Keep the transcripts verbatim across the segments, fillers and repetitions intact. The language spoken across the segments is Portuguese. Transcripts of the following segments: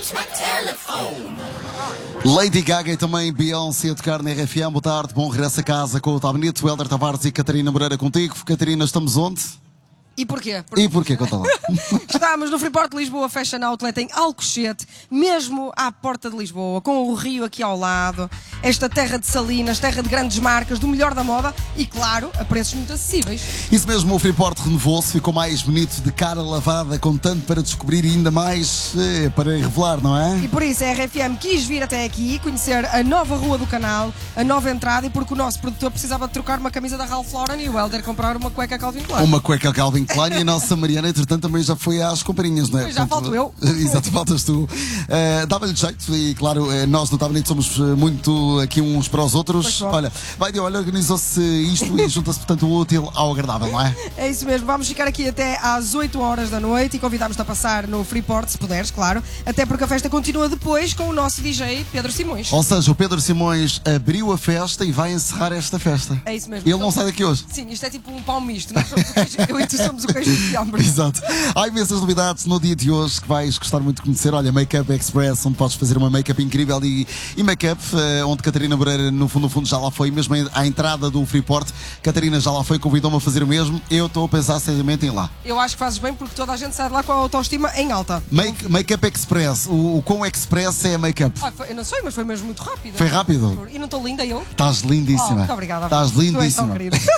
Lady Gaga e também Beyoncé a tocar na R F M. Boa tarde, bom regresso a casa com o Tá Bonito, Helder Tavares e Catarina Moreira contigo. Catarina, estamos onde? E porquê? Porque... E porquê, conta lá? Estamos no Freeport de Lisboa Fashion Outlet em Alcochete, mesmo à porta de Lisboa, com o rio aqui ao lado, esta terra de salinas, terra de grandes marcas, do melhor da moda e, claro, a preços muito acessíveis. Isso mesmo, o Freeport renovou-se, ficou mais bonito, de cara lavada, com tanto para descobrir e ainda mais eh, para revelar, não é? E por isso a R F M quis vir até aqui, conhecer a nova rua do canal, a nova entrada, e porque o nosso produtor precisava de trocar uma camisa da Ralph Lauren e o Helder comprar uma cueca Calvin Klein. Uma cueca Calvin Klein e a nossa Mariana, entretanto, também já foi às comprinhas, não é? Pois já falto eu. Exato, faltas tu. Uh, Dava-lhe jeito e, claro, nós no Tá Bonito somos muito aqui uns para os outros. Olha, vai de olha, organizou-se isto e junta-se, portanto, o útil ao agradável, não é? É isso mesmo, vamos ficar aqui até às oito horas da noite e convidamos-te a passar no Freeport, se puderes, claro, até porque a festa continua depois com o nosso D J Pedro Simões. Ou seja, o Pedro Simões abriu a festa e vai encerrar esta festa. É isso mesmo. Ele não sai daqui hoje. Sim, isto é tipo um pão misto. Nós somos o queijo, eu e tu somos o queijo de fiambre. Exato. Há imensas novidades no dia de hoje que vais gostar muito de conhecer. Olha, Make-up Express, onde podes fazer uma make-up incrível e, e make-up, uh, onde Catarina Moreira, no fundo, no fundo, já lá foi, mesmo à entrada do Freeport. Catarina já lá foi, convidou-me a fazer o mesmo. Eu estou a pensar seriamente em ir lá. Eu acho que fazes bem porque toda a gente sai de lá com a autoestima em alta. Make, make-up Express. O, o quão Express é make-up? Ah, foi, eu não sei, mas foi mesmo muito rápido. Foi rápido? E não estou linda eu? Estás lindíssima. Oh, muito obrigada. Estás lindíssima.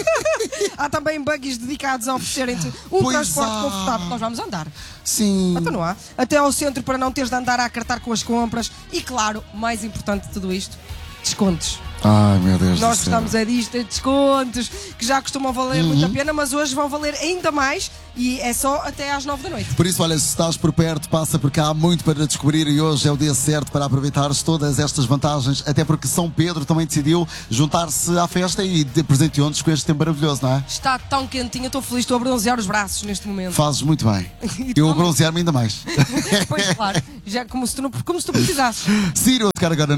Há também buggies dedicados a oferecerem-te um Pois transporte há. confortável. Nós vamos andar. Sim. Então não há. Até ao centro para não teres de andar a acartar com as compras. E claro, mais importante de tudo isto, descontos. Ai, meu Deus Nós do céu. gostamos é disto, é descontos, que já costumam valer Uhum. muito a pena, mas hoje vão valer ainda mais e é só até às nove da noite. Por isso, olha, se estás por perto, passa por cá, há muito para descobrir e hoje é o dia certo para aproveitares todas estas vantagens, até porque São Pedro também decidiu juntar-se à festa e de presenteou-nos com este tempo maravilhoso, não é? Está tão quentinho, estou feliz, estou a bronzear os braços neste momento. Fazes muito bem. E tu Eu a também? bronzear-me ainda mais. Pois claro, já como se tu, não, como se tu precisasses. Ciro, a tocar agora